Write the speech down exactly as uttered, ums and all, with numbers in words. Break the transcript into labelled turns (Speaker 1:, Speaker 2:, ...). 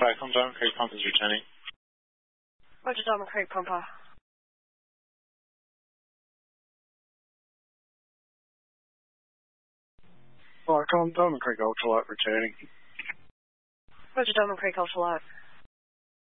Speaker 1: Falcon, Diamond Creek Pump is returning.
Speaker 2: Roger, Diamond Creek Pumper.
Speaker 1: Falcon, Diamond Creek Ultralight returning.
Speaker 2: Roger, Diamond Creek Ultralight.